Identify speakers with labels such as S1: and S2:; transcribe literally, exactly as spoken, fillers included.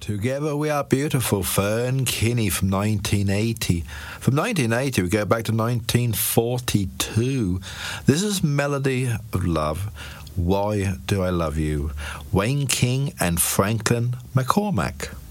S1: Together We Are Beautiful, Fern Kinney from nineteen eighty. From nineteen eighty, we go back to nineteen forty-two. This is Melody of Love, Why Do I Love You? Wayne King and Franklin McCormack.